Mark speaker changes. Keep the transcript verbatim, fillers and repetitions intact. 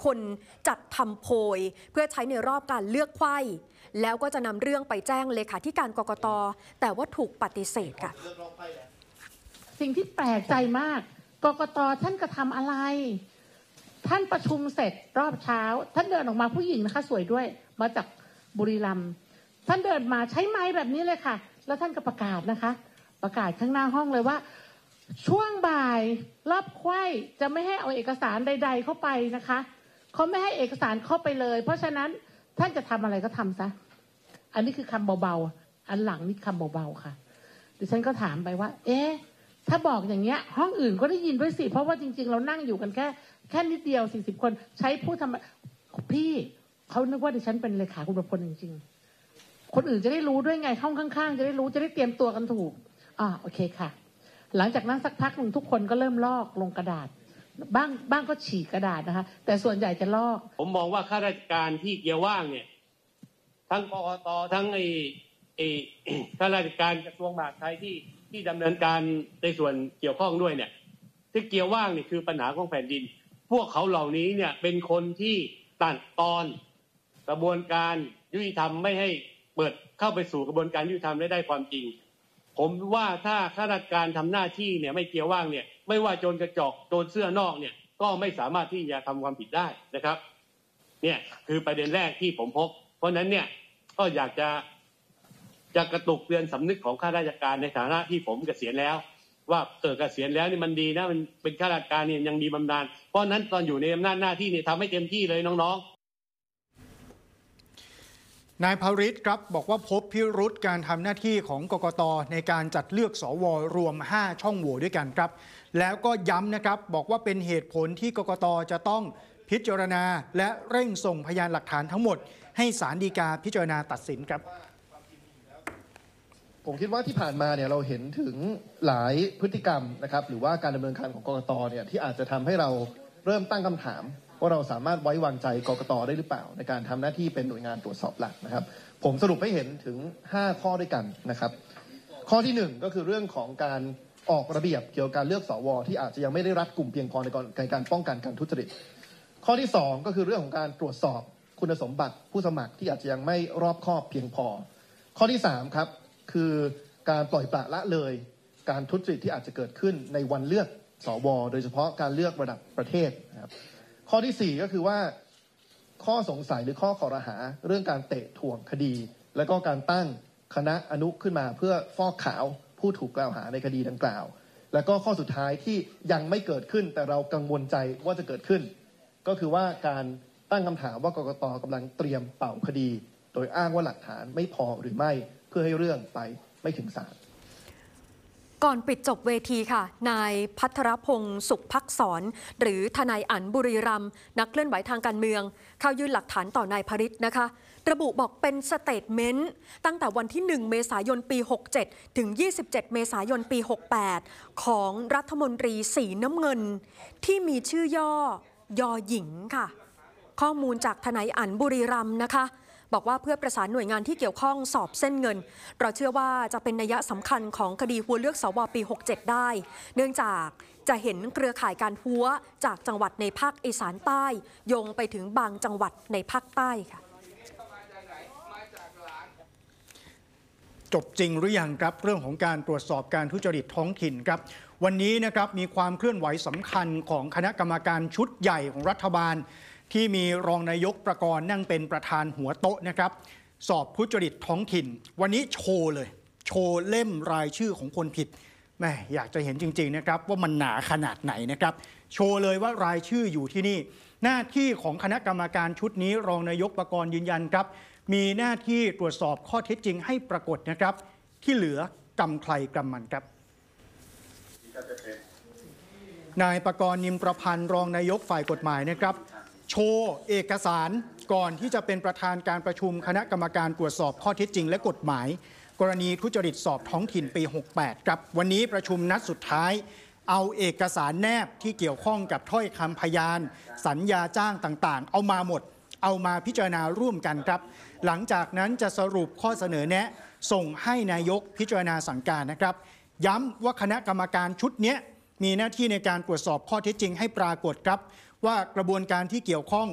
Speaker 1: คนจัดทำโพยเพื่อใช้ในรอบการเลือกไขว้แล้วก็จะนำเรื่องไปแจ้งเลขาธิการกกต.แต่ว่าถูกปฏิเสธค่ะ
Speaker 2: สิ่งที่แปลกใจมากกกต.ท่านกระทำอะไรท่านประชุมเสร็จรอบเช้าท่านเดินออกมาผู้หญิงนะคะสวยด้วยมาจากบุรีรัมย์ท่านเดินมาใช้ไม้แบบนี้เลยค่ะแล้วท่านก็ประกาศนะคะประกาศข้างหน้าห้องเลยว่าช่วงบ่ายรอบไขว้จะไม่ให้เอาเอกสารใดๆเข้าไปนะคะเขาไม่ให้เอกสารเข้าไปเลยเพราะฉะนั้นท่านจะทำอะไรก็ทำซะอันนี้คือคำเบาๆอันหลังนี่คำเบาๆค่ะดิฉันก็ถามไปว่าเอ๊ะถ้าบอกอย่างเงี้ยห้องอื่นก็ได้ยินด้วยสิเพราะว่าจริงๆเรานั่งอยู่กันแค่แค่นิดเดียวสี่สิบคนใช้ผู้ทำพี่เขานึกว่าดิฉันเป็นเลขาคุณประพลจริงๆคนอื่นจะได้รู้ด้วยไงห้องข้างๆจะได้รู้จะได้เตรียมตัวกันถูกอ่าโอเคค่ะหลังจากนั้นสักพักหนึ่งทุกคนก็เริ่มลอกลงกระดาษบ้างบ้างก็ฉีกกระดาษนะคะแต่ส่วนใหญ่จะลอก
Speaker 3: ผมมองว่าข้าราชการที่เกี่ยวว่างเนี่ยทั้งกกตทั้งไอ้ไอ้ข้าราชการกระทรวงมหาดไทยที่ที่ดำเนินการในส่วนเกี่ยวข้องด้วยเนี่ยที่เกี่ยวว่างนี่คือปัญหาของแผ่นดินพวกเขาเหล่านี้เนี่ยเป็นคนที่ตัดตอนกระบวนการยุติธรรมไม่ให้เปิดเข้าไปสู่กระบวนการยุติธรรมได้ได้ความจริงผมว่าถ้าข้าราชการทำหน้าที่เนี่ยไม่เกี่ยวว่างเนี่ยไม่ว่าโจรกระจอกโจรเสื้อนอกเนี่ยก็ไม่สามารถที่จะทำความผิดได้นะครับเนี่ยคือประเด็นแรกที่ผมพบเพราะนั้นเนี่ยก็อยากจะจะกระตุกเตือนสำนึกของข้าราชการในฐานะที่ผมเกษียณแล้วว่าเออเกษียณแล้วนี่มันดีนะมันเป็นข้าราชการเนี่ยยังมีบำนาญเพราะนั้นตอนอยู่ในอำนาจหน้าที่เนี่ยทำให้เต็มที่เลยน้องๆ
Speaker 4: นายภริษครับบอกว่าพบพิรุธการทำหน้าที่ของกกต.ในการจัดเลือกสว.รวมห้าช่องโหว่ด้วยกันครับแล้วก็ย้ำนะครับบอกว่าเป็นเหตุผลที่กกต.จะต้องพิจารณาและเร่งส่งพยานหลักฐานทั้งหมดให้ศาลฎีกาพิจารณาตัดสินครับ
Speaker 5: ผมคิดว่าที่ผ่านมาเนี่ยเราเห็นถึงหลายพฤติกรรมนะครับหรือว่าการดำเนินการของกกต.เนี่ยที่อาจจะทำให้เราเริ่มตั้งคำถามว่าเราสามารถไว้วางใจกกต.ได้หรือเปล่าในการทำหน้าที่เป็นหน่วยงานตรวจสอบหลักนะครับผมสรุปให้เห็นถึงห้าข้อด้วยกันนะครับข้อที่หนึ่งก็คือเรื่องของการออกระเบียบเกี่ยวกับการเลือกสว.ที่อาจจะยังไม่ได้รัดกลุ่มเพียงพอในการป้องกันการทุจริตข้อที่สองก็คือเรื่องของการตรวจสอบคุณสมบัติผู้สมัครที่อาจจะยังไม่รอบคอบเพียงพอข้อที่สามครับคือการปล่อยปละละเลยการทุจริตที่อาจจะเกิดขึ้นในวันเลือกสว.โดยเฉพาะการเลือกระดับประเทศนะครับข้อที่สี่ก็คือว่าข้อสงสัยหรือข้อคอรหาเรื่องการเตะถ่วงคดีและก็การตั้งคณะอนุขึ้นมาเพื่อฟอกขาวผู้ถูกกล่าวหาในคดีดังกล่าวแล้วก็ข้อสุดท้ายที่ยังไม่เกิดขึ้นแต่เรากังวลใจว่าจะเกิดขึ้นก็คือว่าการตั้งคำถามว่ากกต.กำลังเตรียมเป่าคดีโดยอ้างว่าหลักฐานไม่พอหรือไม่เพื่อให้เรื่องไปไม่ถึงศาล
Speaker 1: ก่อนปิดจบเวทีค่ะนายภัทรพงศ์สุขภักษรหรือทนายอั๋นบุรีรัมย์นักเคลื่อนไหวทางการเมืองเข้ายื่นหลักฐานต่อนายภริษนะคะระบุบอกเป็นสเตทเมนต์ตั้งแต่วันที่หนึ่งเมษายนปีหกเจ็ดถึงยี่สิบเจ็ดเมษายนปีหกแปดของรัฐมนตรีสีน้ำเงินที่มีชื่อย่อยอหญิงค่ะข้อมูลจากทนายอั๋นบุรีรัมย์นะคะบอกว่าเพื่อประสานหน่วยงานที่เกี่ยวข้องสอบเส้นเงินเราเชื่อว่าจะเป็นนัยสำคัญของคดีหัวเลือกสวปีหกเจ็ดได้เนื่องจากจะเห็นเครือข่ายการหัวจากจังหวัดในภาคอีสานใต้โยงไปถึงบางจังหวัดในภาคใต้ค่ะ
Speaker 4: จบจริงหรือยังครับเรื่องของการตรวจสอบการทุจริตท้องถิ่นครับวันนี้นะครับมีความเคลื่อนไหวสำคัญของคณะกรรมการชุดใหญ่ของรัฐบาลที่มีรองนายกประกรณ์นั่งเป็นประธานหัวโต๊ะนะครับสอบทุจริตท้องถิ่นวันนี้โชว์เลยโชว์เล่มรายชื่อของคนผิดแม่อยากจะเห็นจริงๆนะครับว่ามันหนาขนาดไหนนะครับโชว์เลยว่ารายชื่ออยู่ที่นี่หน้าที่ของคณะกรรมการชุดนี้รองนายกประกรณ์ยืนยันครับมีหน้าที่ตรวจสอบข้อเท็จจริงให้ปรากฏนะครับที่เหลือกำใครกำมันครับนายประกรณ์นิมประพันธ์รองนายกฝ่ายกฎหมายนะครับโชว์เอกสารก่อนที่จะเป็นประธานการประชุมคณะกรรมการตรวจสอบข้อเท็จจริงและกฎหมายกรณีทุจริตสอบท้องถิ่นปีหกแปดครับวันนี้ประชุมนัดสุดท้ายเอาเอกสารแนบที่เกี่ยวข้องกับถ้อยคำพยานสัญญาจ้างต่างๆเอามาหมดเอามาพิจารณาร่วมกันครับหลังจากนั้นจะสรุปข้อเสนอแนะส่งให้นายกพิจารณาสั่งการนะครับย้ำว่าคณะกรรมการชุดนี้มีหน้าที่ในการตรวจสอบข้อเท็จจริงให้ปรากฏครับว่ากระบวนการที่เกี่ยวข้อง